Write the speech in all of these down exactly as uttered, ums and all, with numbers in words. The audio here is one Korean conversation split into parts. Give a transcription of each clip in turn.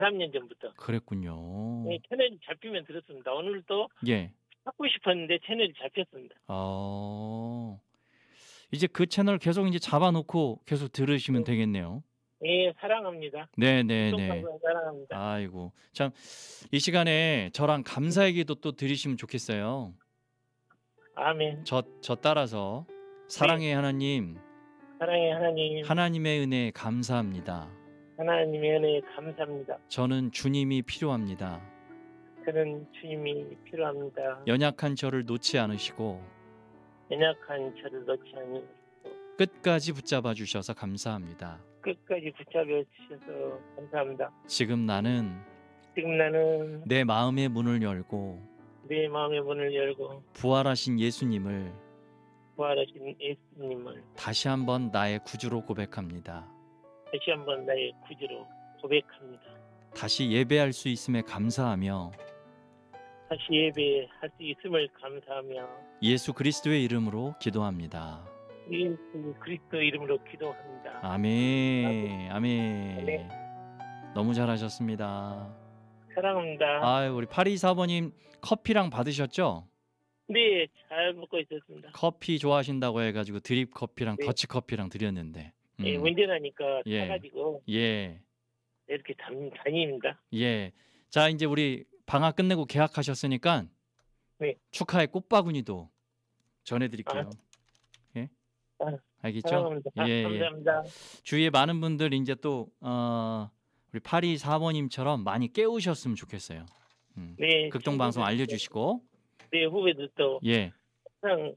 삼 년 전부터. 그랬군요. 네, 채널이 잡히면 들었습니다. 오늘도 예. 찾고 싶었는데 채널이 잡혔습니다. 어. 이제 그 채널 계속 이제 잡아놓고 계속 들으시면 네, 되겠네요. 예, 사랑합니다. 네네네. 교통방송 사랑합니다. 아이고. 참, 이 시간에 저랑 감사 얘기도 또 드리시면 좋겠어요. 아멘. 저, 저 따라서. 사랑의 하나님, 사랑의 하나님, 하나님의 은혜에 감사합니다. 하나님의 은혜에 감사합니다. 저는 주님이 필요합니다. 저는 주님이 필요합니다. 연약한 저를 놓지 않으시고 연약한 저를 놓지 않으시고 끝까지 붙잡아 주셔서 감사합니다. 끝까지 붙잡아 주셔서 감사합니다. 지금 나는 지금 나는 내 마음의 문을 열고 내 마음의 문을 열고 부활하신 예수님을 부활하신 예수님을 다시 한번 나의 구주로 고백합니다. 다시 한번 나의 구주로 고백합니다. 다시 예배할 수 있음에 감사하며 다시 예배할 수 있음을 감사하며 예수 그리스도의 이름으로 기도합니다. 예수 그리스도 이름으로 기도합니다. 아멘. 아멘. 아멘. 너무 잘하셨습니다. 사랑합니다. 아, 우리 팔이사 번님 커피랑 받으셨죠? 네, 잘 먹고 있었습니다. 커피 좋아하신다고 해가지고 드립 커피랑 네. 더치 커피랑 드렸는데. 음. 예, 운전하니까 예. 타가지고 예. 이렇게 다, 다닙니다. 예. 자, 이제 우리 방학 끝내고 개학하셨으니까 네. 축하의 꽃바구니도 전해드릴게요. 예? 아, 알겠죠? 사랑합니다. 아, 예, 예. 감사합니다. 주위에 많은 분들 이제 또 어, 우리 팔이사 번님처럼 많이 깨우셨으면 좋겠어요. 음. 네, 극동방송 알려주시고. 네, 후배들도 예. 항상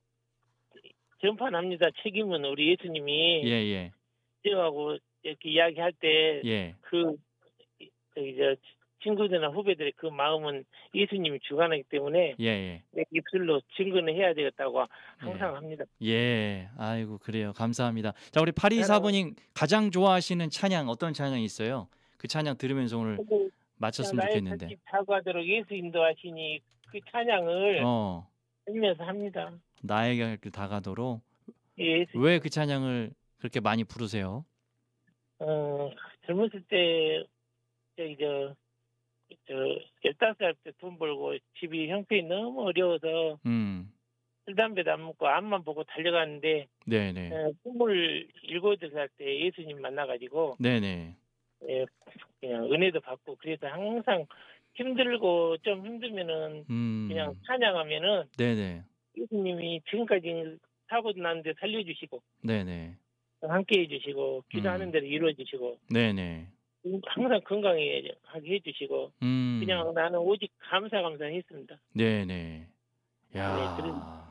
전파합니다. 책임은 우리 예수님이 예, 예. 저하고 이렇게 이야기할 때 예. 그 저기 저 친구들이나 후배들의 그 마음은 예수님이 주관하기 때문에 예, 예. 내 입술로 증거는 해야 되겠다고 항상 예. 합니다. 예. 아이고, 그래요. 감사합니다. 자, 우리 팔이사 번님 가장 좋아하시는 찬양 어떤 찬양이 있어요? 그 찬양 들으면서 오늘 마쳤으면 좋겠는데. 나의 사과하도록 예수 인도하시니 그 찬양을 어. 하면서 합니다. 나에게 길 다가도록. 예, 왜 그 찬양을 그렇게 많이 부르세요? 어, 젊었을 때 저기 저, 저 열다섯 살 때 돈 벌고 집이 형편이 너무 어려워서 음. 술 담배도 안 먹고 앞만 보고 달려가는데 네네. 어, 스물일곱 살 때 예수님 만나가지고 네네. 예, 그냥 은혜도 받고 그래서 항상 힘들고 좀 힘들면은 음. 그냥 찬양하면은 네네. 예수님이 지금까지 사고 났는데 살려주시고 네네. 함께 해주시고 기도하는 음. 대로 이루어주시고 네네. 항상 건강하게 해주시고 음. 그냥 나는 오직 감사 감사했습니다. 네네. 야. 네,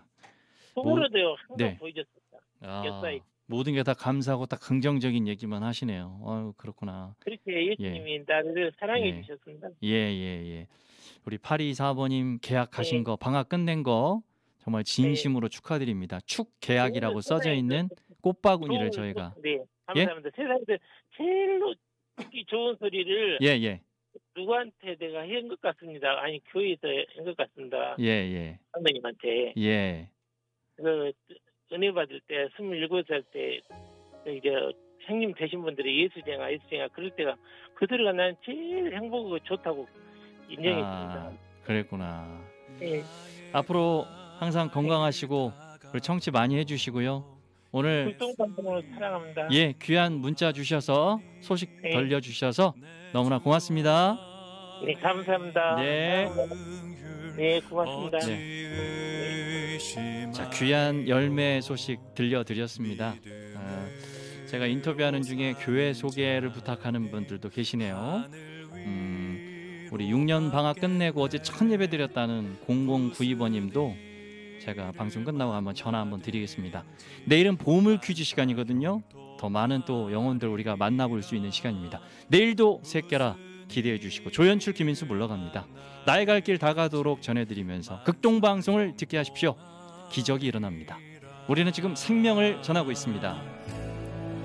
속으로도 항상 네. 보여줬습니다. 아, 역사에. 모든 게 다 감사하고 딱 긍정적인 얘기만 하시네요. 아유, 그렇구나. 그렇게 예수님이 나를 사랑해 예. 주셨습니다. 예, 예, 예. 우리 팔이사 번님 계약하신 네. 거, 방학 끝낸 거 정말 진심으로 축하드립니다. 축 계약이라고 좋은 써져 세상에 있는 꽃바구니를 좋은 저희가. 소- 네, 감사합니다. 세상에서 제일로 듣기 좋은 소리를 예, 예. 누구한테 내가 한 것 같습니다. 아니 교회에서 한 것 같습니다. 예, 예. 선배님한테 예. 그 은혜 받을 때 스물일곱 살 때 이제 형님 되신 분들이 예수쟁아 예수쟁아 그럴 때가 그 소리가 난 제일 행복하고 좋다고 인정했습니다. 아, 그랬구나. 네. 앞으로 항상 건강하시고 우리 청취 많이 해주시고요. 오늘 불똥방송을 사랑합니다. 예 귀한 문자 주셔서 소식 네. 들려주셔서 너무나 고맙습니다. 네, 감사합니다. 네. 네, 고맙습니다. 네. 자, 귀한 열매 소식 들려드렸습니다. 아, 제가 인터뷰하는 중에 교회 소개를 부탁하는 분들도 계시네요. 음, 우리 육 년 방학 끝내고 어제 첫 예배 드렸다는 공공구이 번님도 제가 방송 끝나고 한번 전화 한번 드리겠습니다. 내일은 보물 퀴즈 시간이거든요. 더 많은 또 영혼들 우리가 만나볼 수 있는 시간입니다. 내일도 새끼라 기대해 주시고 조연출 김인수 물러갑니다. 나의 갈 길 다가도록 전해드리면서 극동방송을 듣게 하십시오. 기적이 일어납니다. 우리는 지금 생명을 전하고 있습니다.